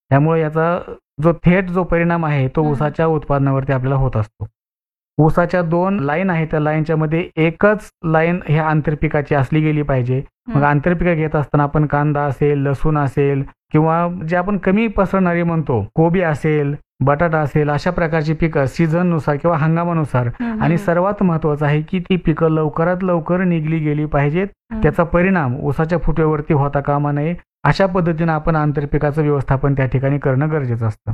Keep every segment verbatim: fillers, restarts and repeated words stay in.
त्यामुळे याचा जो थेट जो परिणाम आहे तो हं. ऊसाच्या उत्पादनावरती आपल्याला होत असतो. ऊसाच्या दोन लाईन आहेत, त्या लाईनच्या मध्ये एकच लाईन ह्या आंतरपिकाची असली गेली पाहिजे. मग हं. आंतरपिकं घेत असताना आपण कांदा असेल, लसूण असेल किंवा जे आपण कमी पसरणारी म्हणतो, कोबी असेल, बटाटा असेल, अशा प्रकारची पिकं सीझननुसार किंवा हंगामानुसार हं, हं, आणि हं. सर्वात महत्त्वाचं आहे की ती पिकं लवकरात लवकर निघली गेली पाहिजेत. हं. त्याचा परिणाम ऊसाच्या फुटव्यावरती होता कामा नये. अशा पद्धतीनं आपण आंतरपिकाचं व्यवस्थापन त्या ठिकाणी करणं गरजेचं असतं.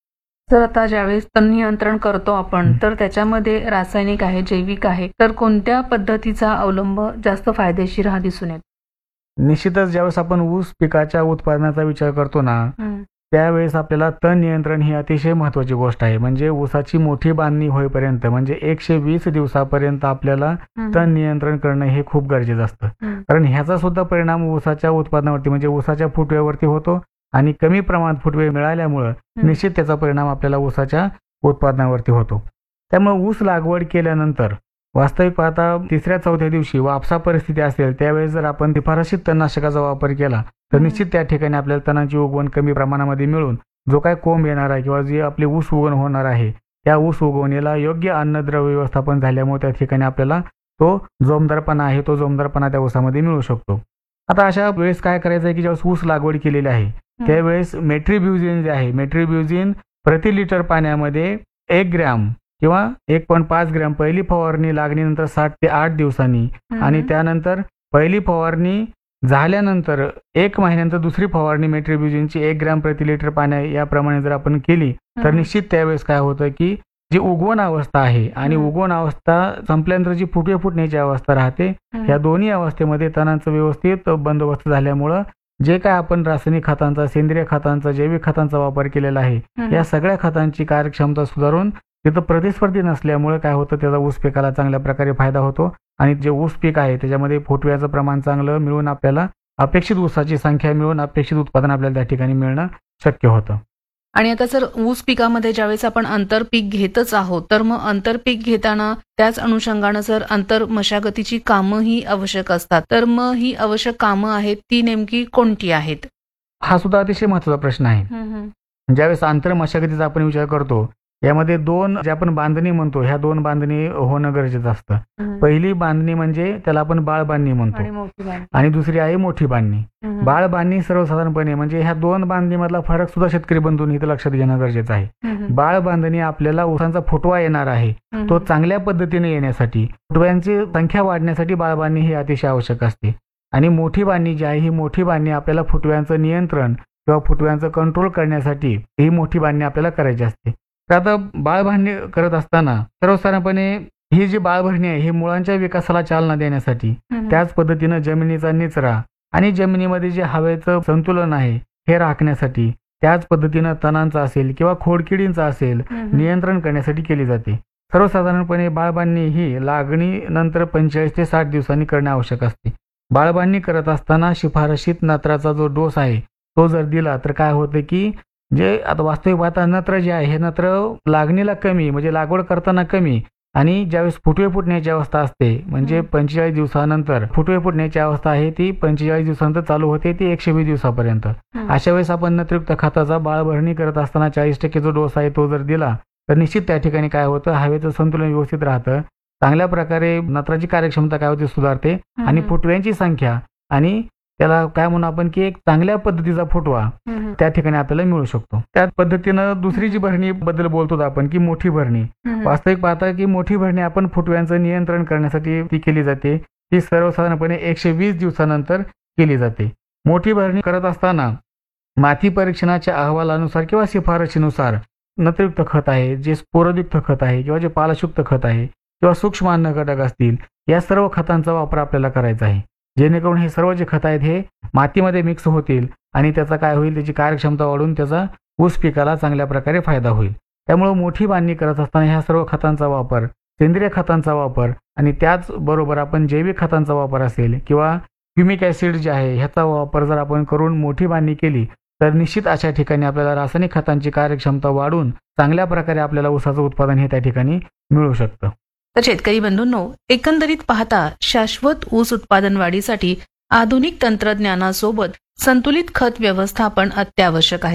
तर आता ज्यावेळेस तण नियंत्रण करतो आपण, तर त्याच्यामध्ये रासायनिक आहे, जैविक आहे, तर कोणत्या पद्धतीचा अवलंब जास्त फायदेशीर हा दिसून येतो? निश्चितच ज्यावेळेस आपण ऊस पिकाच्या उत्पादनाचा विचार करतो ना, हं. त्यावेळेस आपल्याला तण नियंत्रण ही अतिशय महत्त्वाची गोष्ट आहे. म्हणजे ऊसाची मोठी बांधणी होईपर्यंत म्हणजे एकशे वीस दिवसापर्यंत आपल्याला हं. तण नियंत्रण करणं हे खूप गरजेचं असतं. हं. कारण ह्याचा सुद्धा परिणाम ऊसाच्या उत्पादनावरती म्हणजे ऊसाच्या फुटव्यावरती होतो आणि कमी प्रमाणात फुटवे मिळाल्यामुळं हं. निश्चित त्याचा परिणाम आपल्याला ऊसाच्या उत्पादनावरती होतो. त्यामुळे ऊस लागवड केल्यानंतर वास्तविक पाहता तिसऱ्या चौथ्या दिवशी वापसा परिस्थिती असेल त्यावेळेस जर आपण शिफारशीत तणनाशकाचा वापर केला तर हं. निश्चित त्या ठिकाणी आपल्याला तणांची उगवण कमी प्रमाणामध्ये मिळून जो काय कोंब येणार आहे किंवा जी आपली ऊस उगवण होणार आहे त्या ऊस उगवणीला योग्य अन्नद्रव्य व्यवस्थापन झाल्यामुळे त्या ठिकाणी आपल्याला तो जोमदारपणा आहे तो जोमदारपणा त्या ऊसामध्ये मिळू शकतो. आता अशा वेळेस काय करायचं आहे की ज्यावेळेस ऊस लागवड केलेली आहे हं. त्यावेळेस मेट्रिब्युझिन जे आहे मेट्रिब्युझिन प्रति लिटर पाण्यामध्ये एक ग्रॅम किंवा एक पॉईंट पाच ग्रॅम पहिली फवारणी लागणीनंतर सात ते आठ दिवसांनी हं. आणि त्यानंतर पहिली फवारणी झाल्यानंतर एक महिन्यानंतर दुसरी फवारणी मेट्रिब्युझिनची एक ग्रॅम प्रति लिटर पाण्या याप्रमाणे जर आपण केली तर हं. निश्चित त्यावेळेस काय होतं की जी उगवण अवस्था आहे आणि हं. उगवण अवस्था संपल्यानंतर जी फुटवे फुटण्याची अवस्था राहते हं. ह्या दोन्ही अवस्थेमध्ये तणांचं व्यवस्थित बंदोबस्त झाल्यामुळं जे काय आपण रासायनिक खतांचा, सेंद्रिय खतांचा, जैविक खतांचा वापर केलेला आहे हं. या सगळ्या खतांची कार्यक्षमता सुधारून तिथं प्रतिस्पर्धी नसल्यामुळे काय होतं त्याचा ऊस पिकाला चांगल्या प्रकारे फायदा होतो आणि जे ऊस पीक आहे त्याच्यामध्ये फुटव्याचं प्रमाण चांगलं मिळून आपल्याला अपेक्षित ऊसाची संख्या मिळून अपेक्षित उत्पादन आपल्याला त्या ठिकाणी मिळणं शक्य होतं. आणि आता जर ऊस पिकामध्ये ज्यावेळेस आपण आंतरपीक घेतच आहोत तर मग आंतरपीक घेताना त्याच अनुषंगानं जर आंतर मशागतीची कामंही आवश्यक असतात, तर मग ही आवश्यक कामं आहेत ती नेमकी कोणती आहेत? हा सुद्धा अतिशय महत्त्वाचा प्रश्न आहे. हं, हं. ज्यावेळेस आंतर मशागतीचा आपण विचार करतो यामध्ये दोन जे आपण बांधणी म्हणतो ह्या दोन बांधणी होणं गरजेचं असतं. हं. पहिली बांधणी म्हणजे त्याला आपण बाळ बांधणी म्हणतो आणि मोठी बांधणी. आणि दुसरी आहे मोठी बांधणी. हं, हं. बाळ बांधणी सर्वसाधारणपणे म्हणजे ह्या दोन बांधणीमधला फरक सुद्धा शेतकरी बंधूंनी इथं लक्षात घेणं गरजेचं आहे. हं, हं. बाळ बांधणी आपल्याला ऊसांचा फुटवा येणार आहे हं, तो हं. चांगल्या पद्धतीने येण्यासाठी फुटव्यांची संख्या वाढण्यासाठी बाळ बांधणी ही अतिशय आवश्यक असते आणि मोठी बांधणी जी आहे ही मोठी बांधणी आपल्याला फुटव्यांचं नियंत्रण किंवा फुटव्यांचं कंट्रोल करण्यासाठी ही मोठी बांधणी आपल्याला करायची असते. तर आता बाळबांधणी करत असताना सर्वसाधारणपणे ही जी बाळभरणी आहे ही मुळांच्या विकासाला चालना देण्यासाठी हं, हं. त्याच पद्धतीनं जमिनीचा निचरा आणि जमिनीमध्ये जे हवेचं संतुलन आहे हे राखण्यासाठी त्याच पद्धतीनं तणांचा असेल किंवा खोडकिडींचा असेल हं, हं. नियंत्रण करण्यासाठी केली जाते. सर्वसाधारणपणे बाळबांधणी ही लागणीनंतर पंचेचाळीस ते साठ दिवसांनी करणे आवश्यक असते. बाळबांधणी करत असताना शिफारशीत नत्राचा जो डोस आहे तो जर दिला तर काय होतं की जे आता वास्तविक पाहता नत्र जे आहे हे नत्र लागणीला कमी म्हणजे लागवड करताना कमी आणि ज्यावेळेस फुटवे फुटण्याची अवस्था असते म्हणजे हं. पंचेचाळीस दिवसानंतर फुटवे फुटण्याची अवस्था आहे ती पंचेचाळीस दिवसानंतर चालू होते ती एकशे वीस दिवसापर्यंत. हं. अशा वेळेस आपण नत्रयुक्त खताचा बाळभरणी करत असताना चाळीस टक्के जो डोस आहे तो जर दिला तर निश्चित त्या ठिकाणी काय होतं हवेचं संतुलन व्यवस्थित राहतं. चांगल्या प्रकारे नत्राची कार्यक्षमता काय होते सुधारते हं, आणि हं. फुटव्यांची संख्या आणि त्याला काय म्हणू आपण की एक चांगल्या पद्धतीचा फुटवा हं, हं. त्या ठिकाणी आपल्याला मिळू शकतो. त्याच पद्धतीनं दुसरी जी भरणी बद्दल बोलतो आपण की मोठी भरणी. हं, हं. वास्तविक पाहता की मोठी भरणी आपण फुटव्यांचं नियंत्रण करण्यासाठी ती केली जाते. ती सर्वसाधारणपणे एकशे वीस दिवसानंतर केली जाते. मोठी भरणी करत असताना माती परीक्षणाच्या अहवालानुसार किंवा शिफारशीनुसार नत्रयुक्त खत आहे, जे स्फोरयुक्त खत आहे किंवा जे पालशयुक्त खत आहे किंवा सूक्ष्म अन्न घटक असतील या सर्व खतांचा वापर आपल्याला करायचा आहे. जेणेकरून हे सर्व जे खत आहेत हे मातीमध्ये मिक्स होतील आणि त्याचा काय होईल त्याची कार्यक्षमता वाढून त्याचा ऊस पिकाला चांगल्या प्रकारे फायदा होईल. त्यामुळे मोठी बांधणी करत असताना ह्या सर्व खतांचा वापर, सेंद्रिय खतांचा वापर आणि त्याचबरोबर आपण जैविक खतांचा वापर असेल किंवा ह्युमिक ॲसिड जे आहे ह्याचा वापर जर आपण करून मोठी बांधणी केली तर निश्चित अशा ठिकाणी आपल्याला रासायनिक खतांची कार्यक्षमता वाढून चांगल्या प्रकारे आपल्याला ऊसाचं उत्पादन हे त्या ठिकाणी मिळू शकतं. तर शेतकरी बंधूंनो, एकंदरीत पाहता शाश्वत ऊस उत्पादन वाढीसाठी आधुनिक तंत्रज्ञानासोबत संतुलित खत व्यवस्थापन अत्यावश्यक आहे.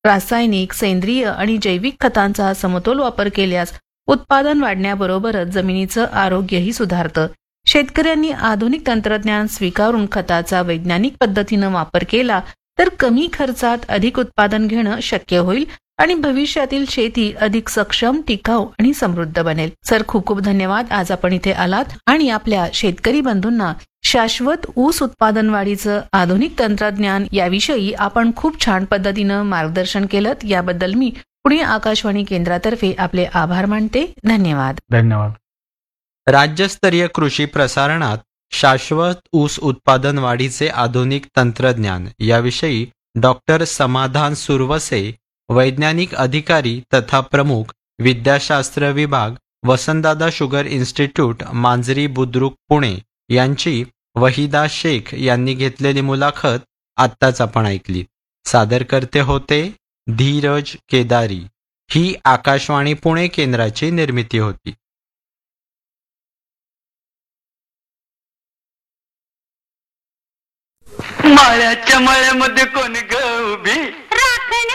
रासायनिक, सेंद्रिय आणि जैविक खतांचा समतोल वापर केल्यास उत्पादन वाढण्याबरोबरच जमिनीचं आरोग्यही सुधारतं. शेतकऱ्यांनी आधुनिक तंत्रज्ञान स्वीकारून खताचा वैज्ञानिक पद्धतीनं वापर केला तर कमी खर्चात अधिक उत्पादन घेणं शक्य होईल आणि भविष्यातील शेती अधिक सक्षम, टिकाऊ आणि समृद्ध बनेल. सर, खूप खूप धन्यवाद. आज आपण इथे आलात आणि आपल्या शेतकरी बंधूंना शाश्वत ऊस उत्पादन वाढीचं आधुनिक तंत्रज्ञान याविषयी आपण खूप छान पद्धतीनं मार्गदर्शन केलं. याबद्दल मी पुणे आकाशवाणी केंद्रातर्फे आपले आभार मानते. धन्यवाद. धन्यवाद. राज्यस्तरीय कृषी प्रसारणात शाश्वत ऊस उत्पादन वाढीचे आधुनिक तंत्रज्ञान याविषयी डॉक्टर समाधान सुरवसे, वैज्ञानिक अधिकारी तथा प्रमुख, विद्याशास्त्र विभाग, वसंतदादा शुगर इन्स्टिट्यूट, मांजरी बुद्रुक, पुणे यांची वहिदा शेख यांनी घेतलेली मुलाखत आत्ताच आपण ऐकली. सादर करते होते धीरज केदारी. ही आकाशवाणी पुणे केंद्राची निर्मिती होती. माळ्याच्या मळ्यामध्ये कोण ग उभी